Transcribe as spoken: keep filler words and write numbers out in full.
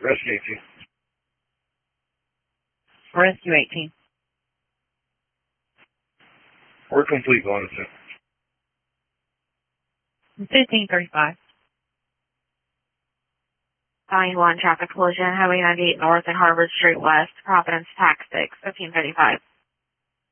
Rescue eighteen. Rescue eighteen. We're complete, going to fifteen thirty-five. Volume one, traffic collision, Highway ninety-eight North and Harvard Street West, Providence, Tax six, fifteen thirty-five.